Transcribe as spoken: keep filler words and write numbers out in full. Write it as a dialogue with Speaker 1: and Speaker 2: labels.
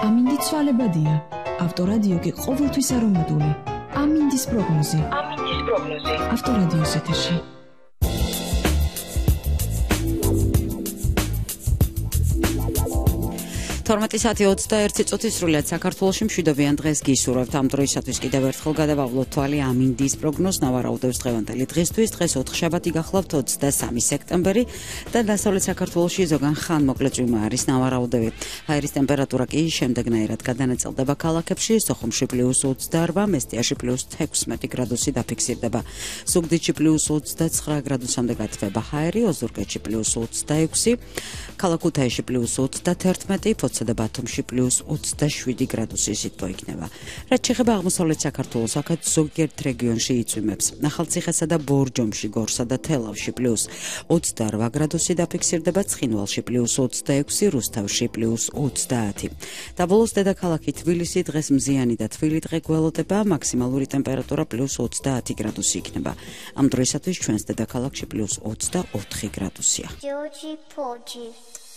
Speaker 1: ამინდი ცვალებადია. ავტორადიო კი ყოველთვის არომატული. ამინდის პროგნოზი.
Speaker 2: ამინდის პროგნოზი.
Speaker 1: ავტორადიოს ეთერში.
Speaker 3: თორმეტი საათი ოცდაერთი წუთი სრულიად საქართველოში მშვიდობიან დღეს გისურვებთ. ამ დროისათვის კიდევ ერთხელ გადავავლოთ თვალი ამინდის პროგნოზს. ნავარაუდევს დღევანდელი დღისთვის. დღეს ოთხშაბათი გახლავთ ოცდასამი სექტემბერი და დასავლეთ საქართველოში ზოგან ხანმოკლე წვიმა არის ნავარაუდები. ჰაერის ტემპერატურა კი შემდეგნაირად გადანაწილდება ქალაქებში. სოხუმში პლუს ოცდაორ, მესტიაში პლუს თექვსმეტი გრადუსი დაფიქსირდება. ზუგდიდში პლუს ოცდაცხრა გრადუსამდე გათბება ჰაერი, ოზურგეთში პლუს ოცდაექვსი, ქალაქ ქუთაისში პლუს ოცდათერთმეტი, და ბათუმში პლუს ოცდაშვიდი გრადუსი სითბო იქნება. რაც შეეხება აღმოსავლეთ საქართველოს, აქაც ზოგიერთ რეგიონში იწვიმებს. ახალციხესა და ბორჯომში, გორსა და თელავში პლუს ოცდაორ გრადუსი დაფიქსირდება, ცხინვალში პლუს ოცდაექვსი, რუსთავში პლუს ოცდაათი. დაბოლოს დედაქალაქი თბილისი დღეს მზიანი და თბილი დღე გველოდება, მაქსიმალური ტემპერატურა პლუს ოცდაათი გრადუსი იქნება. ამ დროისათვის ჩვენს დედაქალაქში პლუს ოცდაოთხი გრადუსია.